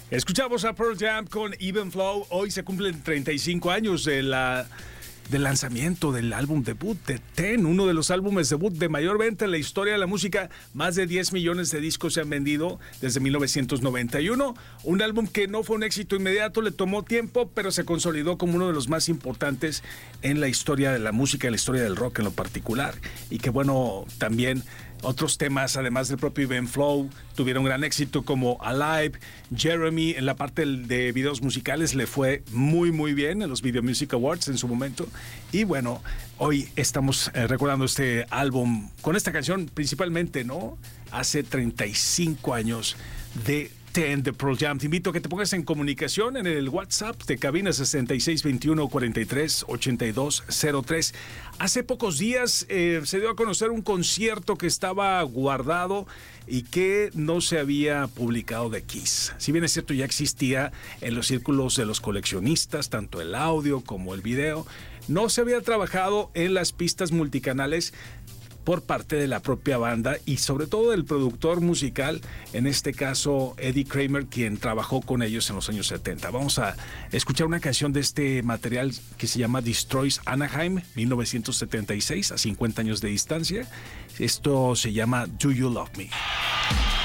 Escuchamos a Pearl Jam con Even Flow. Hoy se cumplen 35 años del lanzamiento del álbum debut de Ten, uno de los álbumes debut de mayor venta en la historia de la música. Más de 10 millones de discos se han vendido desde 1991. Un álbum que no fue un éxito inmediato, le tomó tiempo, pero se consolidó como uno de los más importantes en la historia de la música, en la historia del rock en lo particular. Y que bueno, también otros temas, además del propio Even Flow, tuvieron gran éxito como Alive. Jeremy, en la parte de videos musicales, le fue muy bien en los Video Music Awards en su momento. Y bueno, hoy estamos recordando este álbum con esta canción principalmente, ¿no? Hace 35 años de Ten de Pearl Jam. Te invito a que te pongas en comunicación en el WhatsApp de cabina 6621-438203. Hace pocos días se dio a conocer un concierto que estaba guardado y que no se había publicado de Kiss. Si bien es cierto, ya existía en los círculos de los coleccionistas, tanto el audio como el video, no se había trabajado en las pistas multicanales por parte de la propia banda y sobre todo del productor musical, en este caso Eddie Kramer, quien trabajó con ellos en los años 70. Vamos a escuchar una canción de este material que se llama Destroys Anaheim, 1976, a 50 años de distancia. Esto se llama Do You Love Me?